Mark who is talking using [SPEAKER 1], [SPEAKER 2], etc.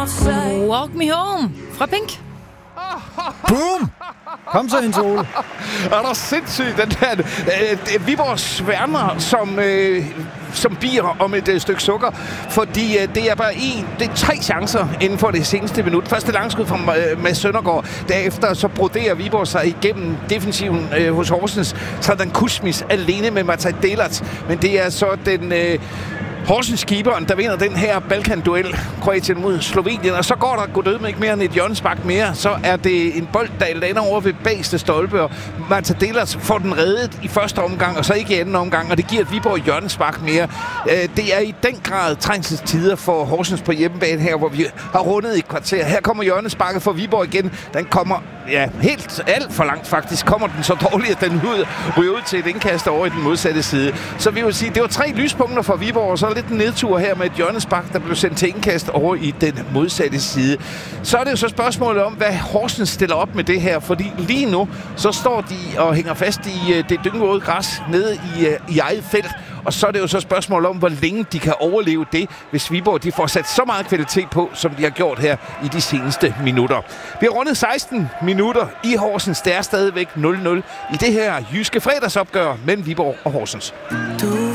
[SPEAKER 1] Walk Me Home fra Pink.
[SPEAKER 2] Boom! Kom så, Jens Ole.
[SPEAKER 3] Er der sindssygt, den der Viborg sværmer som bier om et stykke sukker, fordi det er bare det er 3 chancer inden for det seneste minut. Første langskud fra Mads Søndergaard. Derefter så broderer Viborg sig igennem defensiven hos Horsens. Så er den Kusmis alene med Mataj Delac. Men det er så den Horsens keeperen, der vinder den her Balkan-duel, Kroatien mod Slovenien, og så går der godød med ikke mere end et hjørnespark mere. Så er det en bold, der lander over ved bagste stolpe, og Mataj Delac får den reddet i første omgang, og så ikke i anden omgang, og det giver Viborg hjørnespark mere. Det er i den grad trængselstider for Horsens på hjemmebane her, hvor vi har rundet et kvarter. Her kommer hjørnesparket for Viborg igen. Den kommer helt alt for langt faktisk. Kommer den så dårligt, at den ryger ud til et indkast over i den modsatte side. Så vi vil sige, det var 3 lyspunkter for Viborg, og så lidt en nedtur her med et hjørnespark, der blev sendt til indkast over i den modsatte side. Så er det jo så spørgsmålet om, hvad Horsens stiller op med det her, fordi lige nu, så står de og hænger fast i det dyngvåde græs nede i eget felt, og så er det jo så spørgsmålet om, hvor længe de kan overleve det, hvis Viborg de får sat så meget kvalitet på, som de har gjort her i de seneste minutter. Vi har rundet 16 minutter i Horsens. Det er stadigvæk 0-0 i det her jyske fredagsopgør mellem Viborg og Horsens.
[SPEAKER 4] Du